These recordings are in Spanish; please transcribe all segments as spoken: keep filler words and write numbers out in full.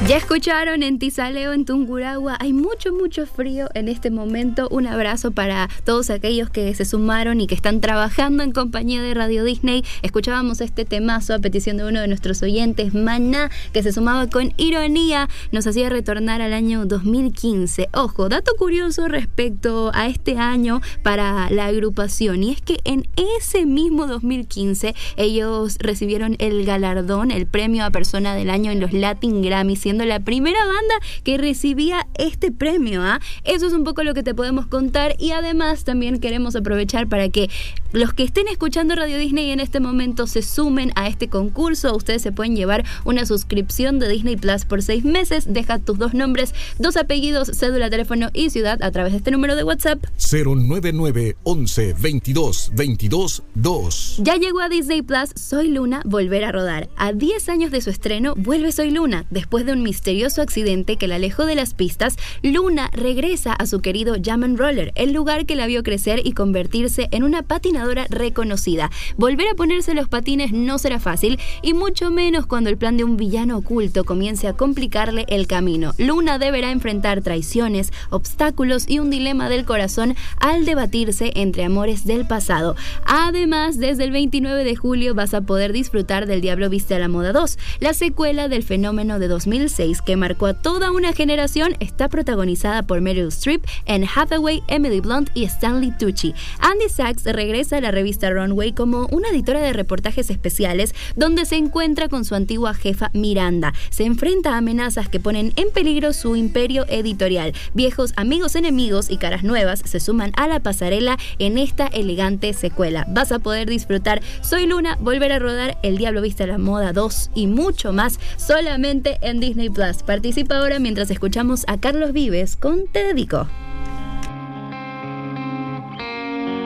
Ya escucharon en Tizaleo, en Tungurahua, hay mucho, mucho frío en este momento. Un abrazo para todos aquellos que se sumaron y que están trabajando en compañía de Radio Disney. Escuchábamos este temazo a petición de uno de nuestros oyentes, Maná, que se sumaba con ironía, nos hacía retornar al año dos mil quince. Ojo, dato curioso respecto a este año para la agrupación, y es que en ese mismo dos mil quince ellos recibieron el galardón, el premio a persona del año en los Latin Grammy, siendo la primera banda que recibía este premio. ¿eh? Eso es un poco lo que te podemos contar, y además también queremos aprovechar para que los que estén escuchando Radio Disney en este momento se sumen a este concurso. Ustedes se pueden llevar una suscripción de Disney Plus por seis meses. Deja tus dos nombres, dos apellidos, cédula, teléfono y ciudad a través de este número de WhatsApp cero nueve nueve once veintidós veintidós dos. Ya llegó a Disney Plus Soy Luna, volver a rodar. A diez años de su estreno, vuelve Soy Luna. Después de un misterioso accidente que la alejó de las pistas, Luna regresa a su querido Jam and Roller, el lugar que la vio crecer y convertirse en una patinadora reconocida. Volver a ponerse los patines no será fácil, y mucho menos cuando el plan de un villano oculto comience a complicarle el camino. Luna deberá enfrentar traiciones, obstáculos y un dilema del corazón al debatirse entre amores del pasado. Además, desde el veintinueve de julio vas a poder disfrutar del Diablo Viste a la Moda dos, la secuela del fenómeno de dos mil seis que marcó a toda una generación. Está protagonizada por Meryl Streep, Anne Hathaway, Emily Blunt y Stanley Tucci. Andy Sachs regresa a la revista Runway como una editora de reportajes especiales, donde se encuentra con su antigua jefa Miranda. Se enfrenta a amenazas que ponen en peligro su imperio editorial. Viejos amigos, enemigos y caras nuevas se suman a la pasarela en esta elegante secuela. Vas a poder disfrutar Soy Luna, volver a rodar, El Diablo Viste a la Moda dos y mucho más solamente en Disney Plus. Participa ahora mientras escuchamos a Carlos Vives con Te Dedico.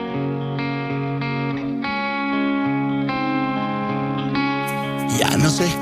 Ya no sé